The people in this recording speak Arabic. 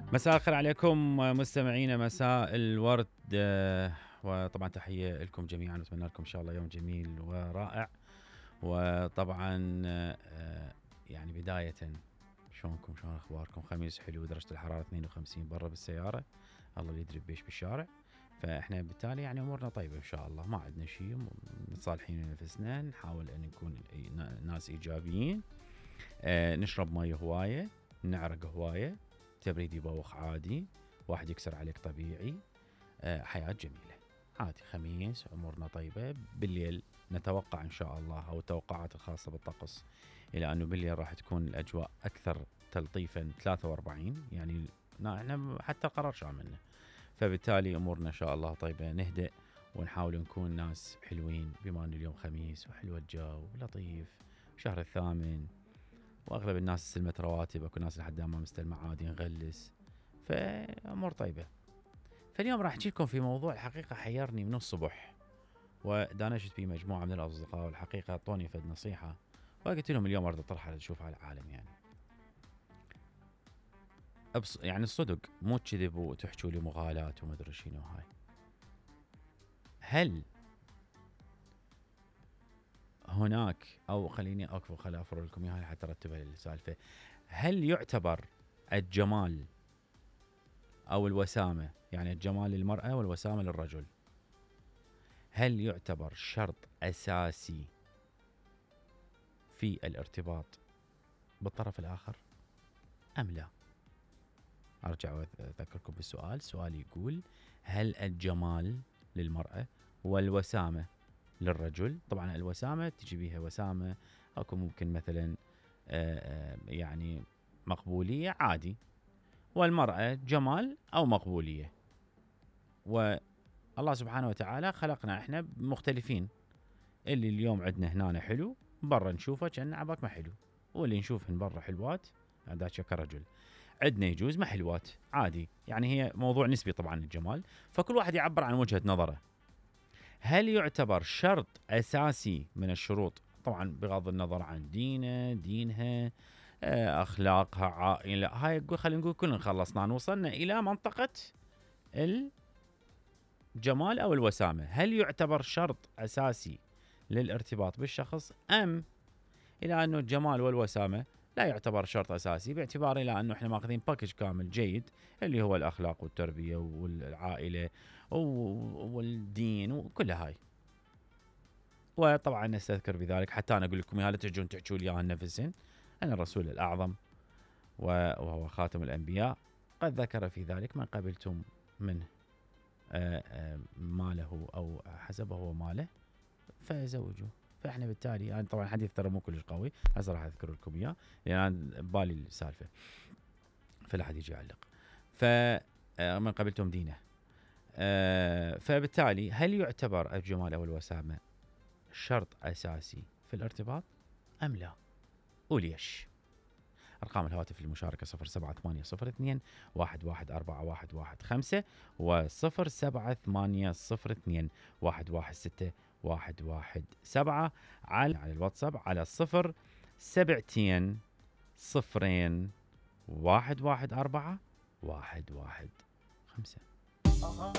مساء الخير عليكم مستمعينا، مساء الورد. وطبعا تحية لكم جميعا، نتمنى لكم إن شاء الله يوم جميل ورائع. وطبعا يعني بداية، شلونكم؟ شلون أخباركم؟ خميس حلو، درجة الحرارة 52 برا بالسيارة، الله اللي يدري بيش بالشارع. فإحنا بالتالي يعني أمورنا طيبة إن شاء الله، ما عندنا شيء، متصالحين نفسنا، نحاول أن نكون ناس إيجابيين. نشرب مية هواية، نعرق هواية، تبريد يبوخ عادي، واحد يكسر عليك طبيعي. حياة جميلة عادي، خميس أمورنا طيبة. بالليل نتوقع إن شاء الله، أو التوقعات الخاصة بالطقس، إلى أنه بالليل راح تكون الأجواء أكثر تلطيفا، 43 يعني احنا حتى قرار شاملنا. فبالتالي أمورنا إن شاء الله طيبة، نهدئ ونحاول نكون ناس حلوين، بما أن اليوم خميس وحلو الجو لطيف، شهر الثامن، واغلب الناس استلمت رواتب، اكو ناس لحد ما مستلمه عادي نغلس، فامور طيبه. فاليوم راح احكي لكم في موضوع الحقيقه حيرني من الصبح، ودانشت فيه مجموعه من الاصدقاء، والحقيقه اعطوني فد نصيحه، وقلت لهم اليوم اريد اطرحها لتشوف على العالم. يعني الصدق، مو كذب وتحكوا لي مغالات وما ادري شنو هاي. هل هناك، او خليني افرض لكم اياها حتى ارتبها للسالفه، هل يعتبر الجمال أو الوسامة، يعني الجمال للمرأة والوسامة للرجل، هل يعتبر شرط أساسي في الارتباط بالطرف الآخر أم لا؟ أرجع وأذكركم بالسؤال. سؤال يقول: هل الجمال للمرأة والوسامة للرجل؟ طبعا الوسامة تجي بيها وسامة، أو ممكن مثلا يعني مقبولية عادي، والمرأة جمال أو مقبولية. والله سبحانه وتعالى خلقنا احنا مختلفين، اللي اليوم عندنا هنا حلو برا نشوفه كأنه عباك ما حلو، واللي نشوفهن برا حلوات عندك كرجل عندنا يجوز ما حلوات عادي. يعني هي موضوع نسبي طبعا الجمال، فكل واحد يعبر عن وجهة نظره. هل يعتبر شرط أساسي من الشروط، طبعا بغض النظر عن دينها، أخلاقها، عائلة، هاي خلينا نقول كلنا خلصنا، وصلنا إلى منطقة الجمال أو الوسامة، هل يعتبر شرط أساسي للارتباط بالشخص، أم إلى أنه الجمال والوسامة لا يعتبر شرط أساسي، باعتبار إلى أنه إحنا ماخذين باكج كامل جيد، اللي هو الأخلاق والتربية والعائلة والدين وكل هاي. وطبعا نستذكر بذلك، حتى أنا أقول لكم لا تجون تحكوا لي إياها نفسهن، أن الرسول الأعظم وهو خاتم الأنبياء قد ذكر في ذلك: من قبلتم منه ماله أو حسبه وماله فزوجه. فاحنا بالتالي يعني طبعا الحديث ترى مو كلش قوي، هسه راح اذكر لكم اياه لان انا ببالي السالفه، فلا حد يجي يعلق. فمن قبلتم دينه. فبالتالي هل يعتبر الجمال او الوسامه شرط اساسي في الارتباط ام لا؟ وليش؟ أرقام الهواتف للمشاركة 07802 114115 و07802 116117 على الواتساب على 072 0 114 115.